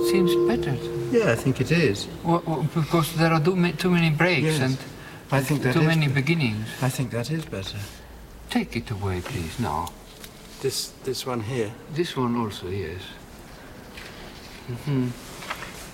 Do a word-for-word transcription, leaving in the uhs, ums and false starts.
seems better. Yeah, I think it is. Well, well, because there are too, ma too many breaks Yes. and I think that too is many better. beginnings. I think that is better. Take it away, please, now. This this one here. This one also, yes. Mm-hmm.